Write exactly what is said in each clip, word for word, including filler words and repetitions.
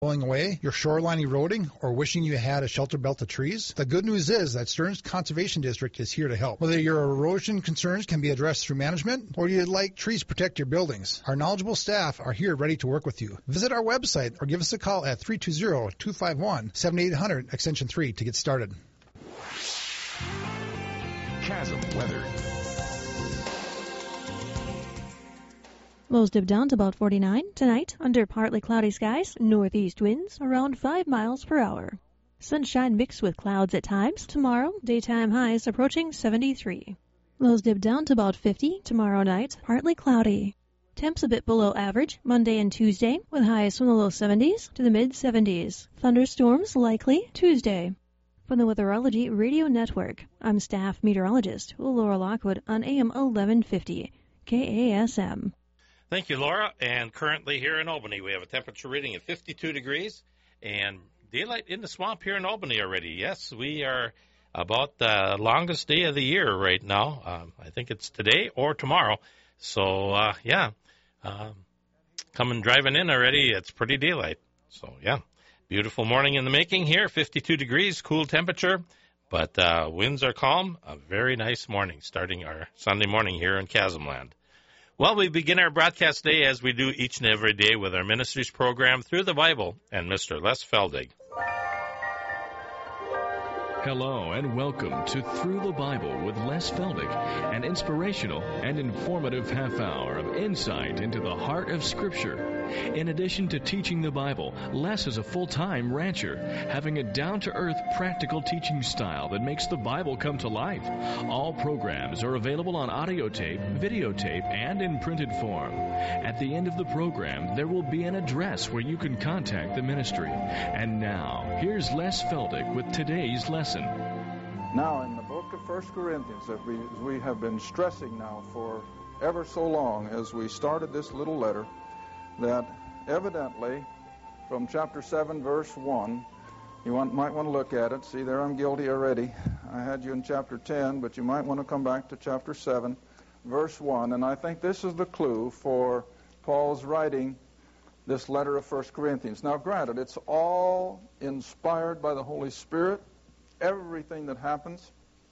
blowing away, your shoreline eroding, or wishing you had a shelter belt of trees? The good news is that Stearns Conservation District is here to help. Whether your erosion concerns can be addressed through management, or you'd like trees to protect your buildings, our knowledgeable staff are here ready to work with you. Visit our website or give us a call at three two zero, two five one, seven eight zero zero, extension three to get started. Chasm weather. Lows dip down to about forty-nine. Tonight, under partly cloudy skies, northeast winds around five miles per hour. Sunshine mixed with clouds at times. Tomorrow, daytime highs approaching seventy-three. Lows dip down to about fifty. Tomorrow night, partly cloudy. Temps a bit below average Monday and Tuesday, with highs from the low seventies to the mid seventies. Thunderstorms likely Tuesday. From the Weatherology Radio Network, I'm staff meteorologist Laura Lockwood on A M eleven fifty, K A S M. Thank you, Laura. And currently here in Albany, we have a temperature reading of fifty-two degrees and daylight in the swamp here in Albany already. Yes, we are about the longest day of the year right now. Um, I think it's today or tomorrow. So, uh, yeah, um, coming driving in already, it's pretty daylight. So, yeah, beautiful morning in the making here, fifty-two degrees, cool temperature, but uh, winds are calm. A very nice morning starting our Sunday morning here in Chasmland. Well, we begin our broadcast day as we do each and every day with our ministries program Through the Bible and Mister Les Feldig. Hello and welcome to Through the Bible with Les Feldig, an inspirational and informative half hour of insight into the heart of Scripture. In addition to teaching the Bible, Les is a full-time rancher, having a down-to-earth, practical teaching style that makes the Bible come to life. All programs are available on audio tape, videotape, and in printed form. At the end of the program, there will be an address where you can contact the ministry. And now, here's Les Feldig with today's lesson. Now, in the book of First Corinthians, that we, we have been stressing now for ever so long as we started this little letter, that evidently from chapter seven, verse one, you want, might want to look at it. See, there I'm guilty already. I had you in chapter ten, but you might want to come back to chapter seven, verse one. And I think this is the clue for Paul's writing this letter of First Corinthians. Now, granted, it's all inspired by the Holy Spirit. Everything that happens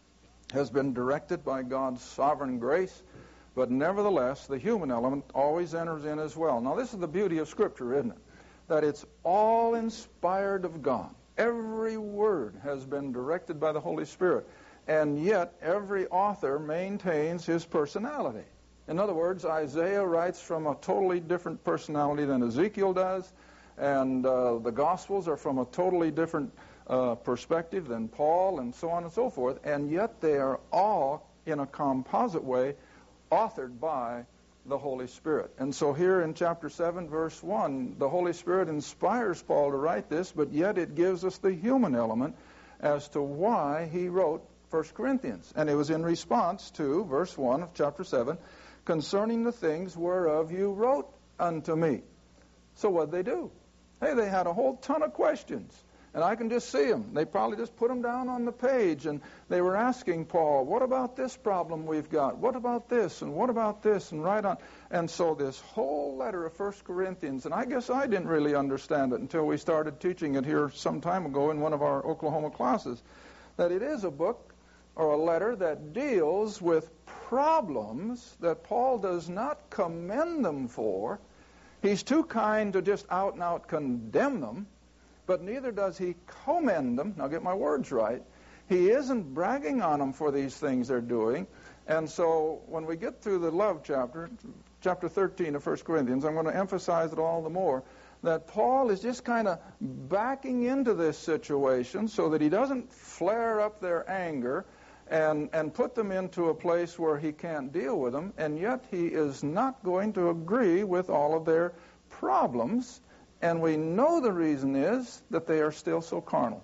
has been directed by God's sovereign grace. But nevertheless, the human element always enters in as well. Now, this is the beauty of Scripture, isn't it? That it's all inspired of God. Every word has been directed by the Holy Spirit. And yet, every author maintains his personality. In other words, Isaiah writes from a totally different personality than Ezekiel does. And uh, the Gospels are from a totally different uh, perspective than Paul, and so on and so forth. And yet, they are all, in a composite way, authored by the Holy Spirit. And so here in chapter seven, verse one, the Holy Spirit inspires Paul to write this, but yet it gives us the human element as to why he wrote First Corinthians. And it was in response to verse one of chapter seven, concerning the things whereof you wrote unto me. So what'd they do? Hey, they had a whole ton of questions. And I can just see them. They probably just put them down on the page, and they were asking Paul, what about this problem we've got? What about this? And what about this? And right on. And so this whole letter of First Corinthians, and I guess I didn't really understand it until we started teaching it here some time ago in one of our Oklahoma classes, that it is a book or a letter that deals with problems that Paul does not commend them for. He's too kind to just out and out condemn them. But neither does he commend them. Now get my words right. He isn't bragging on them for these things they're doing. And so when we get through the love chapter, chapter thirteen of First Corinthians, I'm going to emphasize it all the more, that Paul is just kind of backing into this situation so that he doesn't flare up their anger and, and put them into a place where he can't deal with them. And yet he is not going to agree with all of their problems. And we know the reason is that they are still so carnal.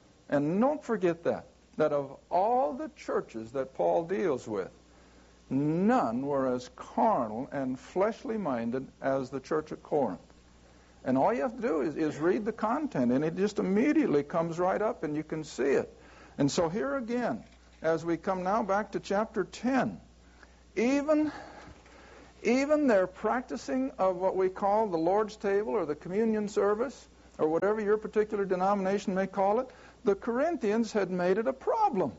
And don't forget that, that of all the churches that Paul deals with, none were as carnal and fleshly minded as the church at Corinth. And all you have to do is, is read the content, and it just immediately comes right up, and you can see it. And so here again, as we come now back to chapter ten, even... Even their practicing of what we call the Lord's table or the communion service, or whatever your particular denomination may call it, the Corinthians had made it a problem.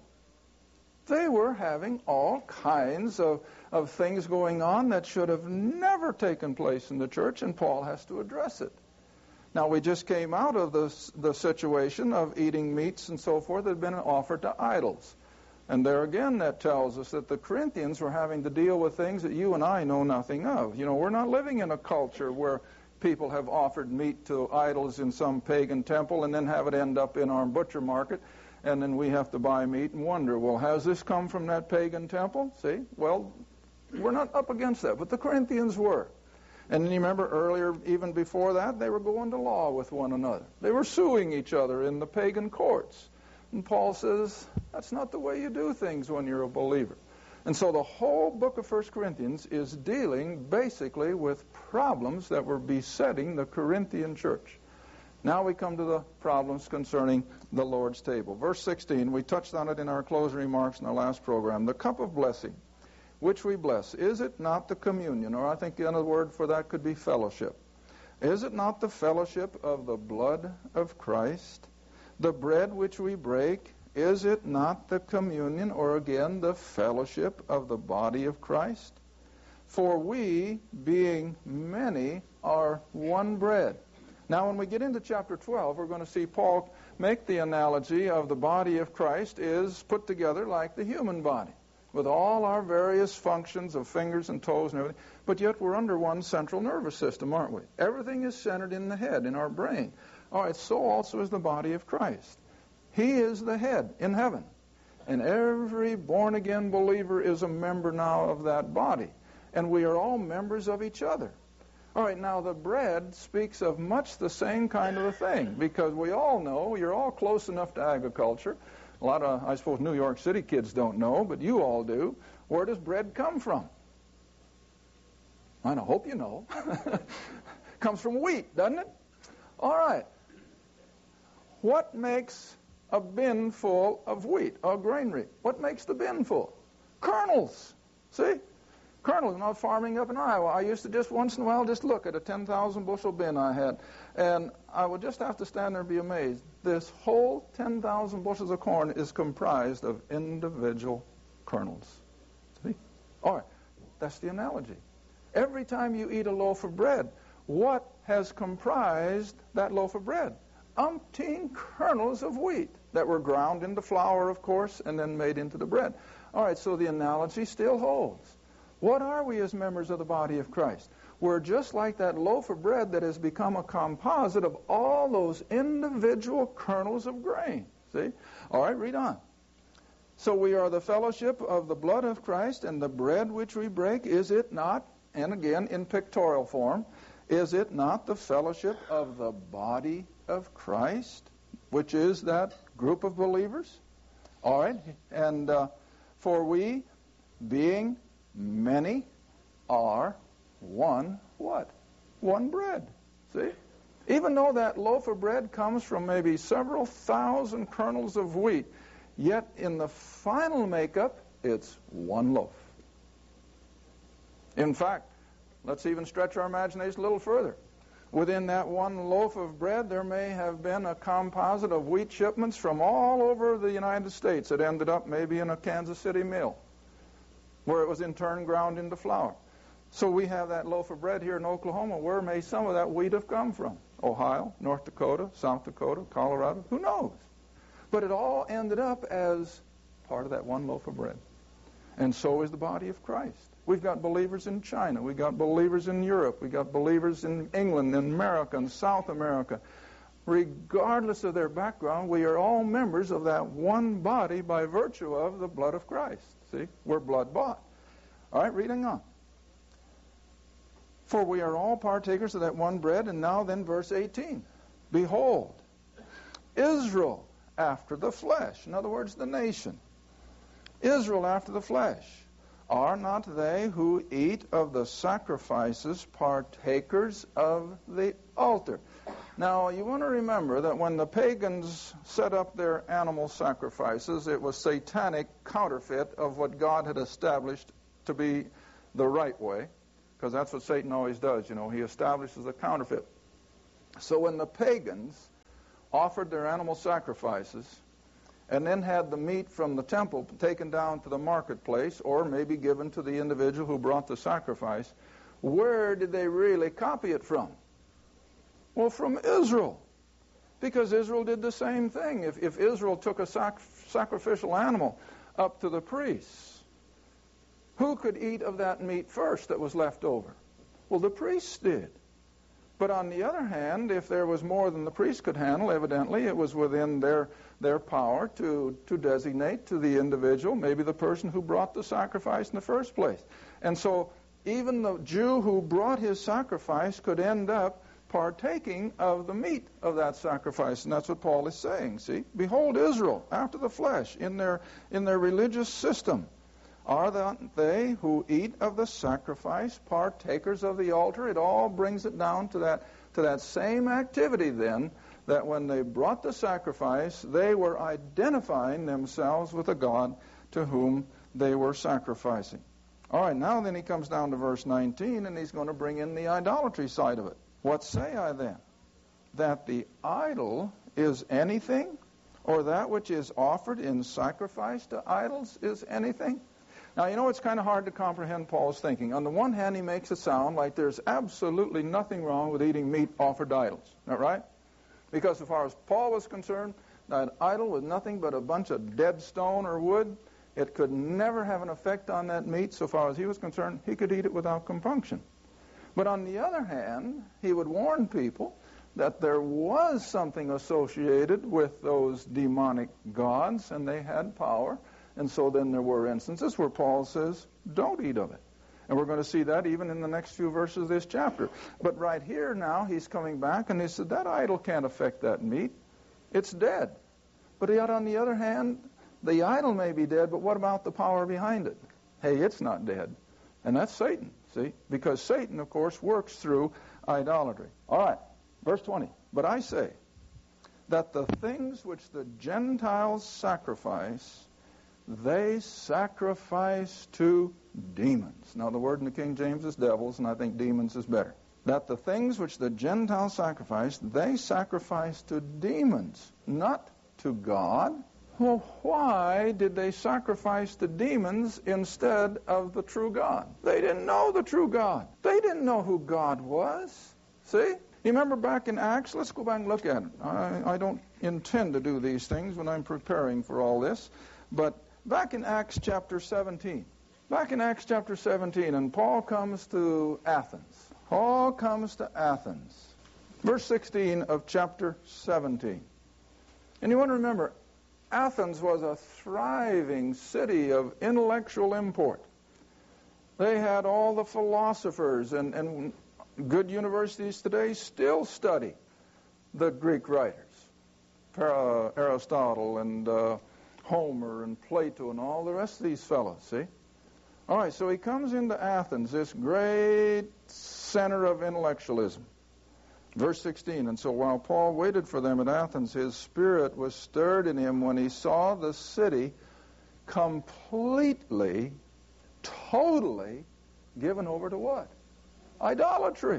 They were having all kinds of, of things going on that should have never taken place in the church, and Paul has to address it. Now, we just came out of the, the situation of eating meats and so forth that had been offered to idols. And there again, that tells us that the Corinthians were having to deal with things that you and I know nothing of. You know, we're not living in a culture where people have offered meat to idols in some pagan temple and then have it end up in our butcher market, and then we have to buy meat and wonder, well, has this come from that pagan temple? See? Well, we're not up against that, but the Corinthians were. And you remember earlier, even before that, they were going to law with one another. They were suing each other in the pagan courts. And Paul says, that's not the way you do things when you're a believer. And so the whole book of First Corinthians is dealing basically with problems that were besetting the Corinthian church. Now we come to the problems concerning the Lord's table. Verse sixteen, we touched on it in our closing remarks in our last program. The cup of blessing, which we bless, is it not the communion? Or I think the other word for that could be fellowship. Is it not the fellowship of the blood of Christ? The bread which we break, is it not the communion, or again, the fellowship of the body of Christ? For we, being many, are one bread. Now, when we get into chapter twelve, we're going to see Paul make the analogy of the body of Christ is put together like the human body, with all our various functions of fingers and toes and everything, but yet we're under one central nervous system, aren't we? Everything is centered in the head, in our brain. All right, so also is the body of Christ. He is the head in heaven, and every born-again believer is a member now of that body, and we are all members of each other. All right, now the bread speaks of much the same kind of a thing, because we all know, you're all close enough to agriculture. A lot of, I suppose, New York City kids don't know, but you all do. Where does bread come from? I hope you know. Comes from wheat, doesn't it? All right. What makes a bin full of wheat, a granary? What makes the bin full? Kernels. See? Kernels. When I was farming up in Iowa, I used to just once in a while just look at a ten thousand bushel bin I had, and I would just have to stand there and be amazed. This whole ten thousand bushels of corn is comprised of individual kernels. See? All right. That's the analogy. Every time you eat a loaf of bread, what has comprised that loaf of bread? Umpteen kernels of wheat that were ground into flour, of course, and then made into the bread. All right, so the analogy still holds. What are we as members of the body of Christ? We're just like that loaf of bread that has become a composite of all those individual kernels of grain. See? All right, read on. So we are the fellowship of the blood of Christ, and the bread which we break, is it not, and again in pictorial form, is it not the fellowship of the body of Christ, which is that group of believers? All right, and uh, for we, being many, are one what? One bread. See? Even though that loaf of bread comes from maybe several thousand kernels of wheat, yet in the final makeup, it's one loaf. In fact, let's even stretch our imagination a little further. Within that one loaf of bread, there may have been a composite of wheat shipments from all over the United States that ended up maybe in a Kansas City mill, where it was in turn ground into flour. So we have that loaf of bread here in Oklahoma. Where may some of that wheat have come from? Ohio, North Dakota, South Dakota, Colorado, who knows? But it all ended up as part of that one loaf of bread. And so is the body of Christ. We've got believers in China. We've got believers in Europe. We've got believers in England, in America, and South America. Regardless of their background, we are all members of that one body by virtue of the blood of Christ. See? We're blood bought. All right, reading on. For we are all partakers of that one bread, and now then verse eighteen. Behold, Israel after the flesh. In other words, the nation. Israel after the flesh. Are not they who eat of the sacrifices partakers of the altar? Now, you want to remember that when the pagans set up their animal sacrifices, it was satanic counterfeit of what God had established to be the right way, because that's what Satan always does, you know. He establishes a counterfeit. So when the pagans offered their animal sacrifices and then had the meat from the temple taken down to the marketplace or maybe given to the individual who brought the sacrifice, where did they really copy it from? Well, from Israel. Because Israel did the same thing. If, if Israel took a sac- sacrificial animal up to the priests, who could eat of that meat first that was left over? Well, the priests did. But on the other hand, if there was more than the priests could handle, evidently it was within their their power to, to designate to the individual, maybe the person who brought the sacrifice in the first place. And so even the Jew who brought his sacrifice could end up partaking of the meat of that sacrifice. And that's what Paul is saying, see? Behold Israel, after the flesh, in their in their religious system. Are not they who eat of the sacrifice partakers of the altar? It all brings it down to that to that same activity then, that when they brought the sacrifice, they were identifying themselves with the God to whom they were sacrificing. All right, now then he comes down to verse nineteen, and he's going to bring in the idolatry side of it. What say I then? That the idol is anything, or that which is offered in sacrifice to idols is anything? Now, you know, it's kind of hard to comprehend Paul's thinking. On the one hand, he makes it sound like there's absolutely nothing wrong with eating meat offered to idols. Isn't that right? Because as far as Paul was concerned, that idol was nothing but a bunch of dead stone or wood. It could never have an effect on that meat. So far as he was concerned, he could eat it without compunction. But on the other hand, he would warn people that there was something associated with those demonic gods, and they had power. And so then there were instances where Paul says, don't eat of it. And we're going to see that even in the next few verses of this chapter. But right here now, he's coming back, and he said, that idol can't affect that meat. It's dead. But yet on the other hand, the idol may be dead, but what about the power behind it? Hey, it's not dead. And that's Satan, see? Because Satan, of course, works through idolatry. All right, verse twenty. But I say that the things which the Gentiles sacrifice, they sacrifice to demons. Now, the word in the King James is devils, and I think demons is better. That the things which the Gentiles sacrifice, they sacrifice to demons, not to God. Well, why did they sacrifice to demons instead of the true God? They didn't know the true God. They didn't know who God was. See? You remember back in Acts? Let's go back and look at it. I, I don't intend to do these things when I'm preparing for all this, but back in Acts chapter seventeen. Back in Acts chapter seventeen, and Paul comes to Athens. Paul comes to Athens. Verse sixteen of chapter seventeen. And you want to remember, Athens was a thriving city of intellectual import. They had all the philosophers, and, and good universities today still study the Greek writers. Aristotle and uh, Homer and Plato and all the rest of these fellows, see? All right, so he comes into Athens, this great center of intellectualism. Verse sixteen, and so while Paul waited for them at Athens, his spirit was stirred in him when he saw the city completely, totally given over to what? Idolatry.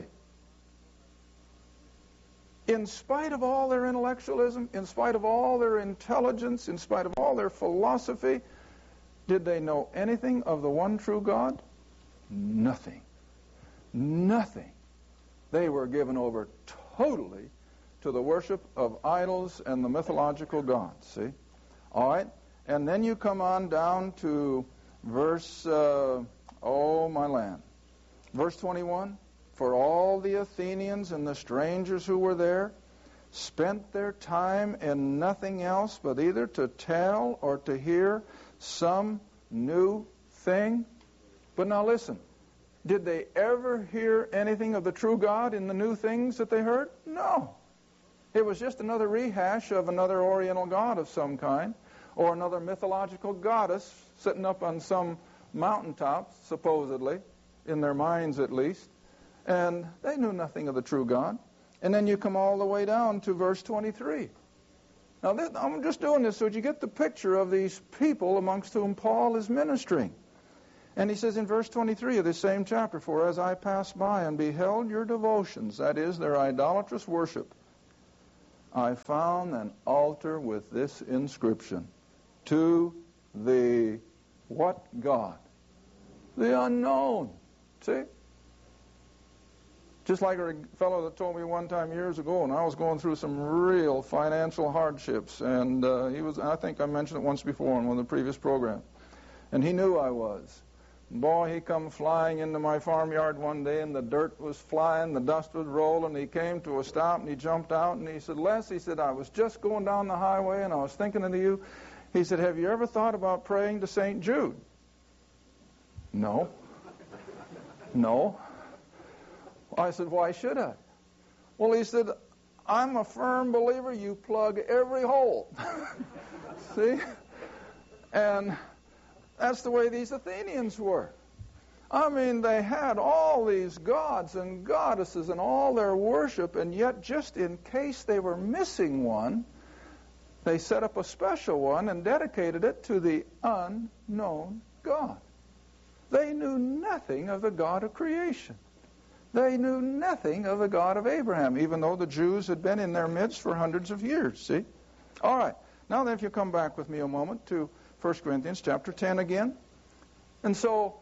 In spite of all their intellectualism, in spite of all their intelligence, in spite of all their philosophy, did they know anything of the one true God? Nothing. Nothing. They were given over totally to the worship of idols and the mythological gods, see? All right? And then you come on down to verse, uh, oh, my land. Verse twenty-one. For all the Athenians and the strangers who were there spent their time in nothing else but either to tell or to hear some new thing. But now listen, did they ever hear anything of the true God in the new things that they heard? No. It was just another rehash of another Oriental god of some kind, or another mythological goddess sitting up on some mountaintop, supposedly, in their minds at least. And they knew nothing of the true God. And then you come all the way down to verse twenty-three. Now, this, I'm just doing this so that you get the picture of these people amongst whom Paul is ministering. And he says in verse twenty-three of this same chapter, "For as I passed by and beheld your devotions," that is, their idolatrous worship, "I found an altar with this inscription, to the" what God? The unknown. See? Just like a fellow that told me one time years ago, and I was going through some real financial hardships, and uh, he was, I think I mentioned it once before in one of the previous programs, and he knew I was. Boy, he come flying into my farmyard one day, and the dirt was flying, the dust was rolling. He came to a stop, and he jumped out, and he said, "Les," he said, "I was just going down the highway, and I was thinking of you." He said, "Have you ever thought about praying to Saint Jude?" No. No. I said, "Why should I?" Well, he said, "I'm a firm believer you plug every hole." See? And that's the way these Athenians were. I mean, they had all these gods and goddesses and all their worship, and yet just in case they were missing one, they set up a special one and dedicated it to the unknown God. They knew nothing of the God of creation. They knew nothing of the God of Abraham, even though the Jews had been in their midst for hundreds of years, see? All right. Now then, if you come back with me a moment to First Corinthians chapter ten again. And so,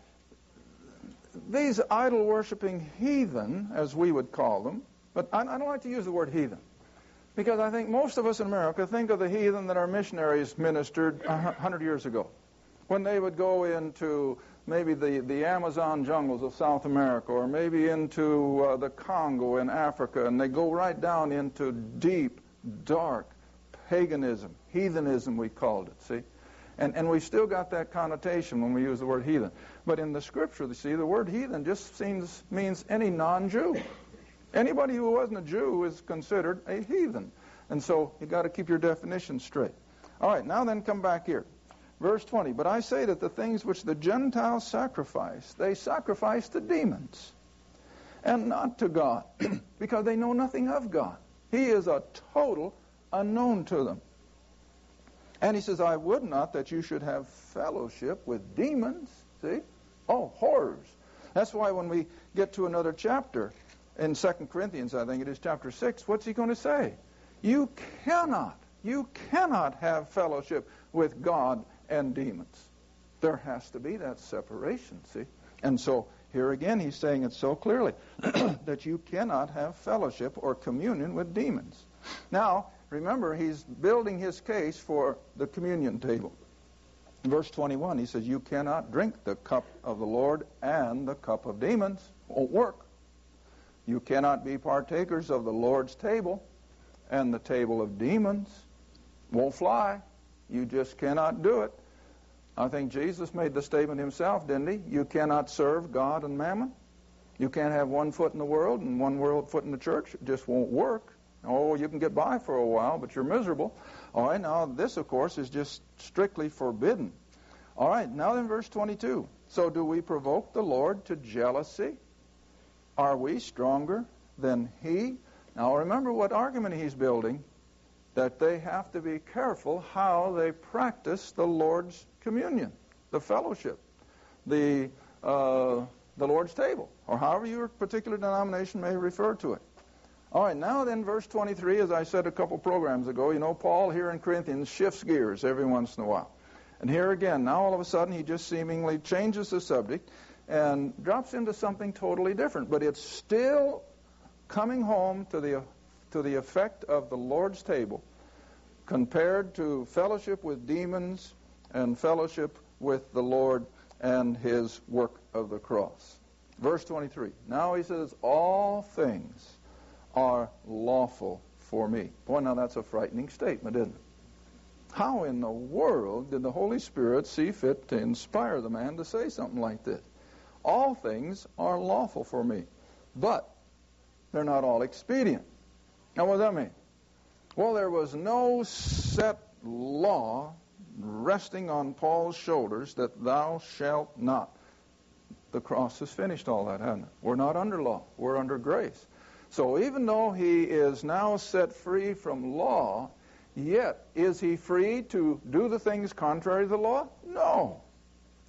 these idol-worshipping heathen, as we would call them, but I, I don't like to use the word heathen, because I think most of us in America think of the heathen that our missionaries ministered a hundred years ago, when they would go into maybe the, the Amazon jungles of South America, or maybe into uh, the Congo in Africa, and they go right down into deep, dark paganism, heathenism we called it, see? And, and we still got that connotation when we use the word heathen. But in the Scripture, you see, the word heathen just seems, means any non-Jew. Anybody who wasn't a Jew is considered a heathen. And so you've got to keep your definition straight. All right, now then come back here. Verse twenty, "But I say that the things which the Gentiles sacrifice, they sacrifice to demons, and not to God, because they know nothing of God. He is a total unknown to them." And he says, "I would not that you should have fellowship with demons." See? Oh, horrors. That's why when we get to another chapter, in Second Corinthians, I think it is chapter six, what's he going to say? You cannot, you cannot have fellowship with God and demons. There has to be that separation, see? And so here again he's saying it so clearly that you cannot have fellowship or communion with demons. Now, remember, he's building his case for the communion table. In verse twenty-one, he says, "You cannot drink the cup of the Lord and the cup of demons." Won't work. You cannot be partakers of the Lord's table and the table of demons. Won't fly. You just cannot do it. I think Jesus made the statement himself, didn't he? You cannot serve God and mammon. You can't have one foot in the world and one world foot in the church. It just won't work. Oh, you can get by for a while, but you're miserable. All right, now this, of course, is just strictly forbidden. All right, now then verse twenty-two. "So do we provoke the Lord to jealousy? Are we stronger than he?" Now remember what argument he's building, that they have to be careful how they practice the Lord's communion, the fellowship, the uh, the Lord's table, or however your particular denomination may refer to it. All right, now then verse twenty-three, as I said a couple programs ago, you know, Paul here in Corinthians shifts gears every once in a while. And here again, now all of a sudden he just seemingly changes the subject and drops into something totally different. But it's still coming home to the to the effect of the Lord's table compared to fellowship with demons and fellowship with the Lord and his work of the cross. Verse twenty-three. Now he says, "All things are lawful for me." Boy, now that's a frightening statement, isn't it? How in the world did the Holy Spirit see fit to inspire the man to say something like this? All things are lawful for me, but they're not all expedient. Now, what does that mean? Well, there was no set law resting on Paul's shoulders that thou shalt not. The cross has finished all that, hasn't it? We're not under law. We're under grace. So even though he is now set free from law, yet is he free to do the things contrary to the law? No.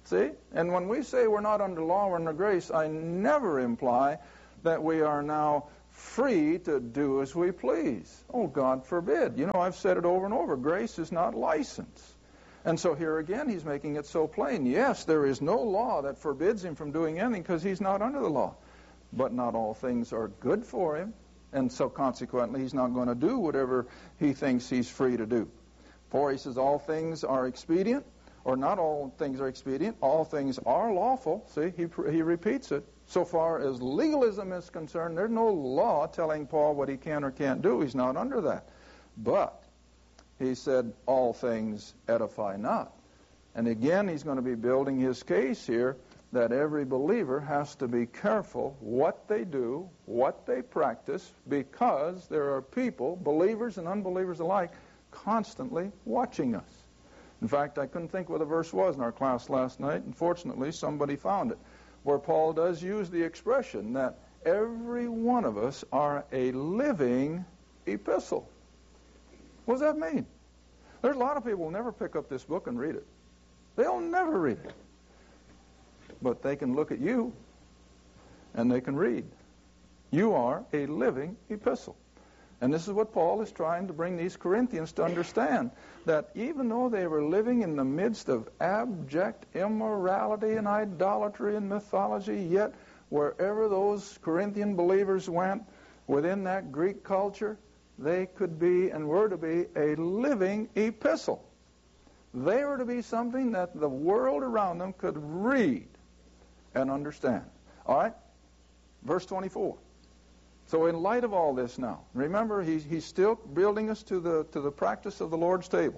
See? And when we say we're not under law, we're under grace, I never imply that we are now free to do as we please. Oh, God forbid. You know, I've said it over and over. Grace is not license. And so here again, he's making it so plain. Yes, there is no law that forbids him from doing anything because he's not under the law. But not all things are good for him. And so consequently, he's not going to do whatever he thinks he's free to do. For he says all things are expedient, or not all things are expedient. All things are lawful. See, he, he repeats it. So far as legalism is concerned, there's no law telling Paul what he can or can't do. He's not under that. But he said, all things edify not. And again, he's going to be building his case here that every believer has to be careful what they do, what they practice, because there are people, believers and unbelievers alike, constantly watching us. In fact, I couldn't think what the verse was in our class last night, and fortunately somebody found it, where Paul does use the expression that every one of us are a living epistle. What does that mean? There's a lot of people who never pick up this book and read it. They'll never read it. But they can look at you and they can read. You are a living epistle. And this is what Paul is trying to bring these Corinthians to understand, that even though they were living in the midst of abject immorality and idolatry and mythology, yet wherever those Corinthian believers went within that Greek culture, they could be and were to be a living epistle. They were to be something that the world around them could read and understand. All right? Verse twenty-four. So in light of all this now, remember he's, he's still building us to the, to the practice of the Lord's table.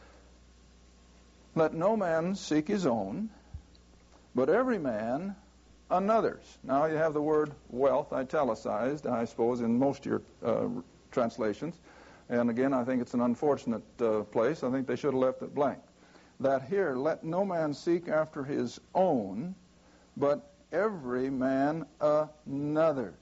Let no man seek his own, but every man another's. Now you have the word wealth italicized, I suppose, in most of your uh, translations. And again, I think it's an unfortunate uh, place. I think they should have left it blank. That here, let no man seek after his own, but every man another's.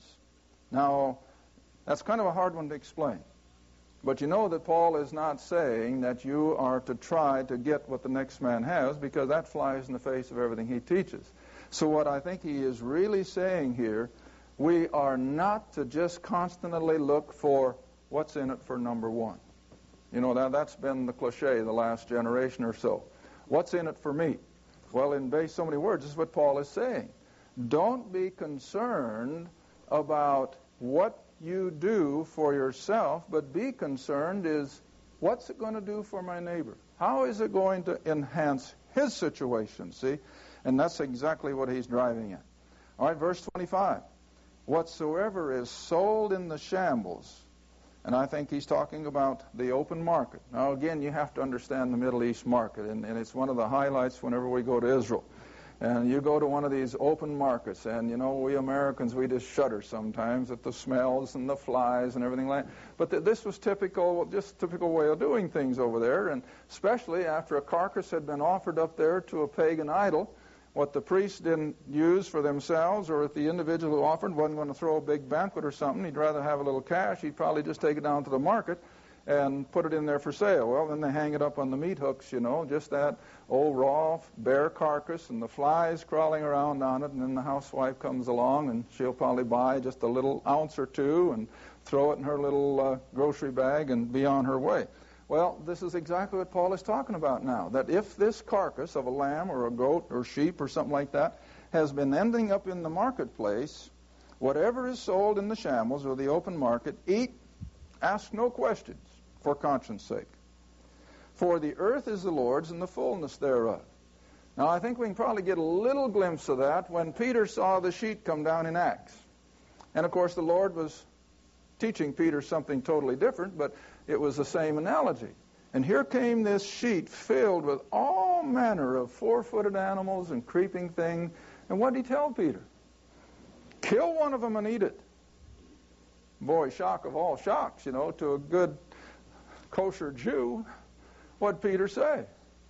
Now, that's kind of a hard one to explain. But you know that Paul is not saying that you are to try to get what the next man has, because that flies in the face of everything he teaches. So what I think he is really saying here, we are not to just constantly look for what's in it for number one. You know, that, that's been the cliche the last generation or so. What's in it for me? Well, in base so many words, this is what Paul is saying. Don't be concerned about what you do for yourself, but be concerned is, what's it going to do for my neighbor? How is it going to enhance his situation, see? And that's exactly what he's driving at. All right, verse twenty-five. Whatsoever is sold in the shambles, and I think he's talking about the open market. Now, again, you have to understand the Middle East market, and, and it's one of the highlights whenever we go to Israel. And you go to one of these open markets, and, you know, we Americans, we just shudder sometimes at the smells and the flies and everything like that. But th- this was typical, just typical way of doing things over there, and especially after a carcass had been offered up there to a pagan idol, what the priests didn't use for themselves, or if the individual who offered wasn't going to throw a big banquet or something, he'd rather have a little cash, he'd probably just take it down to the market and put it in there for sale. Well, then they hang it up on the meat hooks, you know, just that old raw bare carcass and the flies crawling around on it, and then the housewife comes along and she'll probably buy just a little ounce or two and throw it in her little uh, grocery bag and be on her way. Well, this is exactly what Paul is talking about now, that if this carcass of a lamb or a goat or sheep or something like that has been ending up in the marketplace, whatever is sold in the shambles or the open market, eat, ask no questions, for conscience sake. For the earth is the Lord's and the fullness thereof. Now, I think we can probably get a little glimpse of that when Peter saw the sheet come down in Acts. And, of course, the Lord was teaching Peter something totally different, but it was the same analogy. And here came this sheet filled with all manner of four-footed animals and creeping things. And what did he tell Peter? Kill one of them and eat it. Boy, shock of all shocks, you know, to a good kosher Jew. What'd Peter say?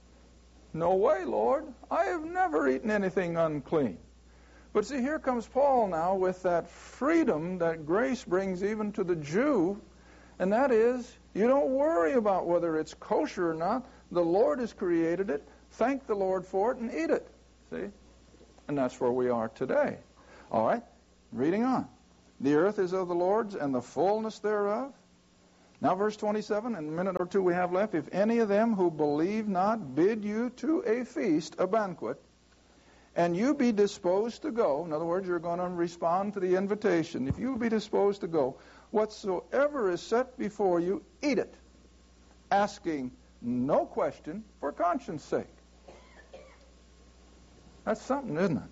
No way, Lord. I have never eaten anything unclean. But see, here comes Paul now with that freedom that grace brings even to the Jew, and that is, you don't worry about whether it's kosher or not. The Lord has created it. Thank the Lord for it and eat it. See? And that's where we are today. All right, reading on. The earth is of the Lord's and the fullness thereof. Now verse twenty-seven, in a minute or two we have left. If any of them who believe not bid you to a feast, a banquet, and you be disposed to go, in other words, you're going to respond to the invitation. If you be disposed to go, whatsoever is set before you, eat it, asking no question for conscience sake. That's something, isn't it?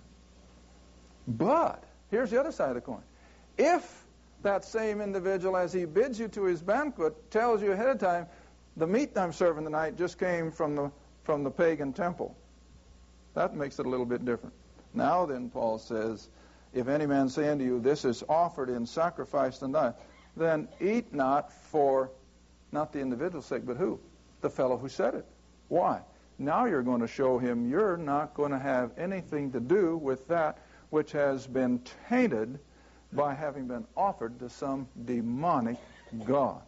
But here's the other side of the coin. If that same individual, as he bids you to his banquet, tells you ahead of time, the meat I'm serving tonight just came from the from the pagan temple, that makes it a little bit different. Now then, Paul says, if any man say unto you, this is offered in sacrifice and die, then eat not for, not the individual's sake, but who? The fellow who said it. Why? Now you're going to show him you're not going to have anything to do with that which has been tainted by having been offered to some demonic god.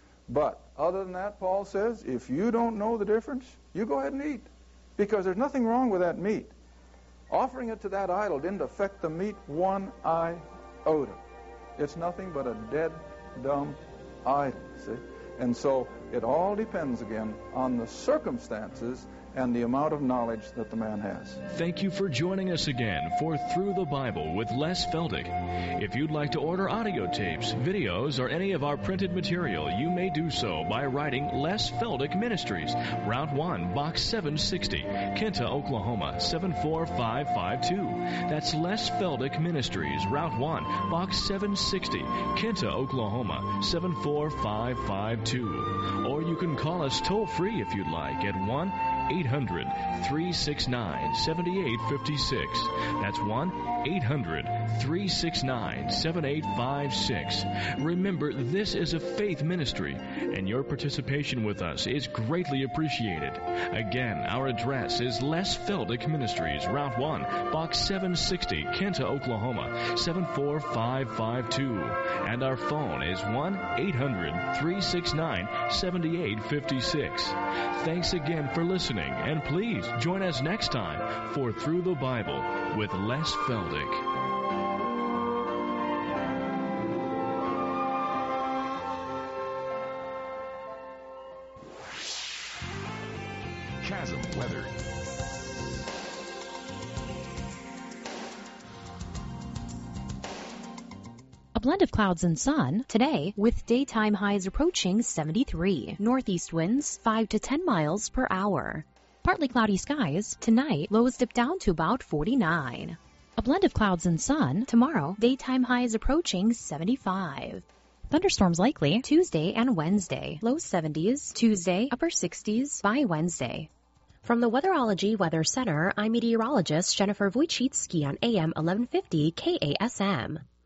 But other than that, Paul says, if you don't know the difference, you go ahead and eat. Because there's nothing wrong with that meat. Offering it to that idol didn't affect the meat one iota. It's nothing but a dead, dumb idol, see? And so it all depends, again, on the circumstances and the amount of knowledge that the man has. Thank you for joining us again for Through the Bible with Les Feldick. If you'd like to order audio tapes, videos, or any of our printed material, you may do so by writing Les Feldick Ministries, Route one, Box seven sixty, Kinta, Oklahoma, seven four five five two. That's Les Feldick Ministries, Route one, Box seven sixty, Kinta, Oklahoma, seven four five five two. Or you can call us toll-free if you'd like at one eight hundred, three six nine, seven eight five six. That's one eight hundred, three six nine, seven eight five six. Remember, this is a faith ministry, and your participation with us is greatly appreciated. Again, our address is Les Feldick Ministries, Route one, Box seven sixty, Kinta, Oklahoma, seven four five five two. And our phone is one eight hundred, three six nine, seven eight five six. Thanks again for listening, and please join us next time for Through the Bible with Les Feldick. Chasm weather. A blend of clouds and sun today, with daytime highs approaching seventy-three. Northeast winds five to ten miles per hour. Partly cloudy skies tonight, lows dip down to about forty-nine. A blend of clouds and sun tomorrow, daytime highs approaching seventy-five. Thunderstorms likely Tuesday and Wednesday, low seventies, Tuesday, upper sixties by Wednesday. From the Weatherology Weather Center, I'm meteorologist Jennifer Wojcicki on A M eleven fifty K A S M.